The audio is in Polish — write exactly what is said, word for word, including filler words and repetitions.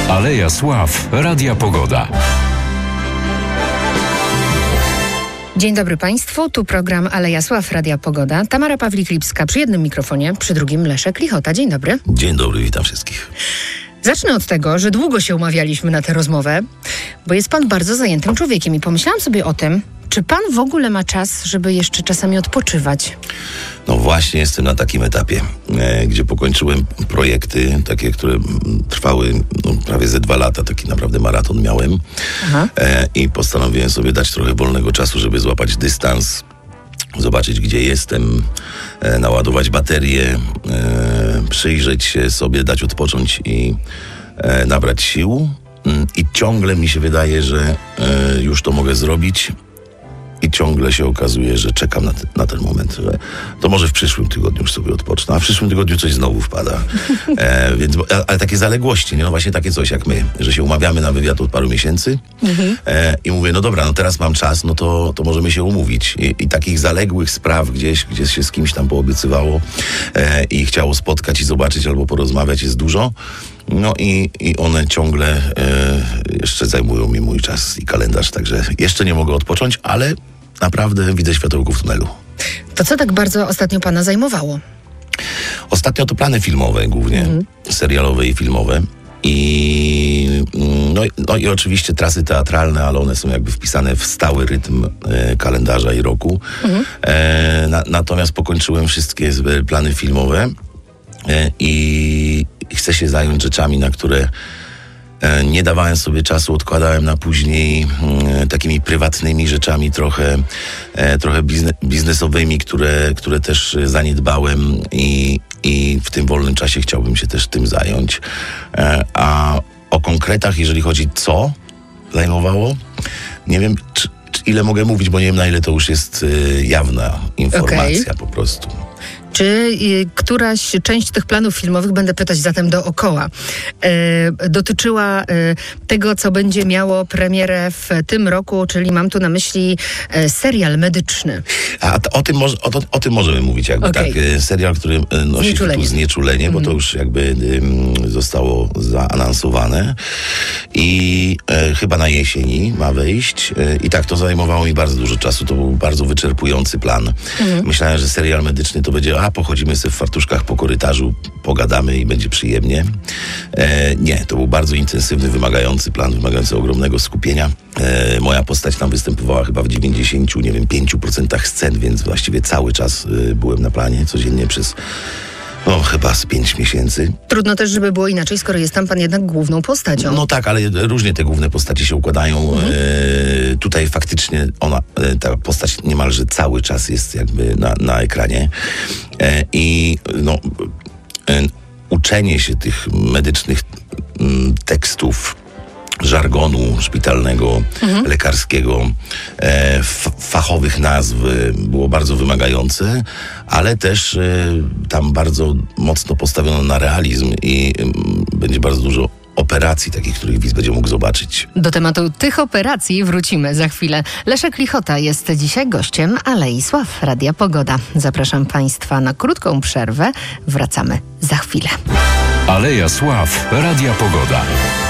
Aleja Sław, Radia Pogoda. Dzień dobry Państwu, tu program Aleja Sław, Radia Pogoda. Tamara Pawlik-Lipska przy jednym mikrofonie, przy drugim Leszek Lichota. Dzień dobry. Dzień dobry, witam wszystkich. Zacznę od tego, że długo się umawialiśmy na tę rozmowę, bo jest Pan bardzo zajętym człowiekiem i pomyślałam sobie o tym, czy Pan w ogóle ma czas, żeby jeszcze czasami odpoczywać? No właśnie jestem na takim etapie, e, gdzie pokończyłem projekty, takie, które trwały no, prawie ze dwa lata, taki naprawdę maraton miałem. E, i postanowiłem sobie dać trochę wolnego czasu, żeby złapać dystans, zobaczyć, gdzie jestem, e, naładować baterię, e, przyjrzeć się sobie, dać odpocząć i e, nabrać sił. I ciągle mi się wydaje, że e, już to mogę zrobić. I ciągle się okazuje, że czekam na, te, na ten moment, że to może w przyszłym tygodniu już sobie odpocznę, a w przyszłym tygodniu coś znowu wpada. E, więc, ale takie zaległości, nie? No właśnie takie coś jak my, że się umawiamy na wywiad od paru miesięcy mhm. e, i mówię, no dobra, no teraz mam czas, no to, to możemy się umówić. I, i takich zaległych spraw gdzieś, gdzie się z kimś tam poobiecywało e, i chciało spotkać i zobaczyć albo porozmawiać jest dużo. No i, i one ciągle e, jeszcze zajmują mi mój czas i kalendarz, także jeszcze nie mogę odpocząć, ale naprawdę widzę światełko w tunelu. To co tak bardzo ostatnio Pana zajmowało? Ostatnio to plany filmowe głównie, mm. serialowe i filmowe. I, no, no i oczywiście trasy teatralne, ale one są jakby wpisane w stały rytm e, kalendarza i roku. Mm. E, na, natomiast pokończyłem wszystkie plany filmowe e, i chcę się zająć rzeczami, na które e, nie dawałem sobie czasu, odkładałem na później, e, takimi prywatnymi rzeczami trochę, e, trochę bizne, biznesowymi, które, które też zaniedbałem i, i w tym wolnym czasie chciałbym się też tym zająć. E, a o konkretach, jeżeli chodzi co zajmowało, nie wiem, czy, czy ile mogę mówić, bo nie wiem, na ile to już jest e, jawna informacja okay. po prostu. Czy y, któraś część tych planów filmowych, będę pytać zatem dookoła, y, dotyczyła y, tego, co będzie miało premierę w tym roku, czyli mam tu na myśli y, serial medyczny. A to, o, tym może, o, to, o tym możemy mówić, jakby okay. tak. Y, serial, który y, nosi tytuł Znieczulenie, mm. bo to już jakby y, zostało zaanonsowane i y, chyba na jesieni ma wejść. Y, I tak, to zajmowało mi bardzo dużo czasu, to był bardzo wyczerpujący plan. Mm. Myślałem, że serial medyczny to będzie a pochodzimy sobie w fartuszkach po korytarzu, pogadamy i będzie przyjemnie. E, nie, to był bardzo intensywny, wymagający plan, wymagający ogromnego skupienia. E, moja postać tam występowała chyba w dziewięćdziesięciu, nie wiem, pięciu procentach scen, więc właściwie cały czas y, byłem na planie, codziennie przez no chyba z pięć miesięcy. Trudno też, żeby było inaczej, skoro jest tam pan jednak główną postacią. No tak, ale różnie te główne postacie się układają. Mhm. E, tutaj faktycznie ona, e, ta postać niemalże cały czas jest jakby na, na ekranie. E, I no, e, uczenie się tych medycznych m, tekstów, żargonu szpitalnego, mhm. lekarskiego, e, f- fachowych nazw było bardzo wymagające, ale też e, tam bardzo mocno postawiono na realizm i e, będzie bardzo dużo operacji takich, których widz będzie mógł zobaczyć. Do tematu tych operacji wrócimy za chwilę. Leszek Lichota jest dzisiaj gościem Alei Sław, Radia Pogoda. Zapraszam Państwa na krótką przerwę. Wracamy za chwilę. Aleja Sław, Radia Pogoda.